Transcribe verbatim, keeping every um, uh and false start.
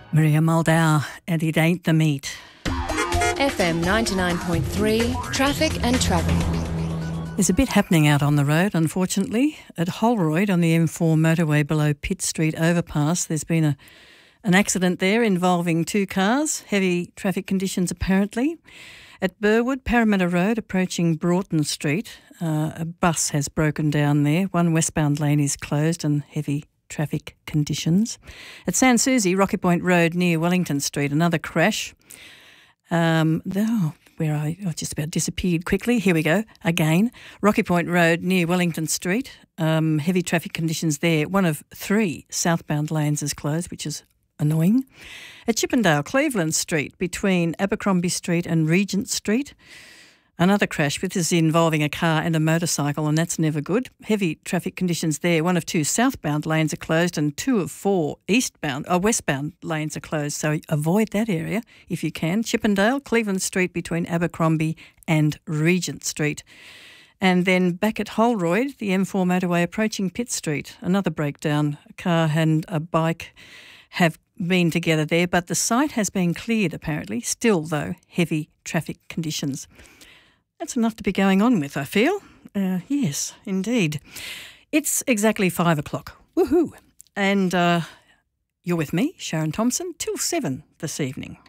Maria Moldau, and it ain't the meat. F M ninety-nine point three, Traffic and Travel. There's a bit happening out on the road, unfortunately. At Holroyd on the M four motorway below Pitt Street overpass, there's been a an accident there involving two cars, heavy traffic conditions apparently. At Burwood, Parramatta Road, approaching Broughton Street, uh, a bus has broken down there. One westbound lane is closed and heavy traffic conditions. At Sans Souci, Rocky Point Road near Wellington Street, another crash. Um, oh, where I oh, just about disappeared quickly. Here we go. Again, Rocky Point Road near Wellington Street. Um, heavy traffic conditions there. One of three southbound lanes is closed, which is annoying. At Chippendale, Cleveland Street, between Abercrombie Street and Regent Street, another crash, but this is involving a car and a motorcycle, and that's never good. Heavy traffic conditions there. One of two southbound lanes are closed and two of four eastbound, or westbound lanes are closed, so avoid that area if you can. Chippendale, Cleveland Street, between Abercrombie and Regent Street. And then back at Holroyd, the M four motorway approaching Pitt Street, another breakdown. A car and a bike have been together there, but the site has been cleared apparently. Still, though, heavy traffic conditions. That's enough to be going on with, I feel. Uh, yes, indeed. It's exactly five o'clock. Woohoo! And uh, you're with me, Sharon Thompson, till seven this evening.